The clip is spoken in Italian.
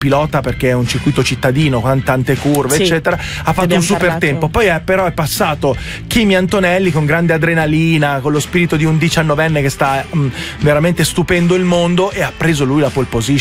pilota perché è un circuito cittadino con tante curve, Sì, eccetera, ha fatto un super tempo. Poi però è passato Kimi Antonelli con grande adrenalina, con lo spirito di un 19enne che sta veramente stupendo il mondo, e ha preso lui la pole position.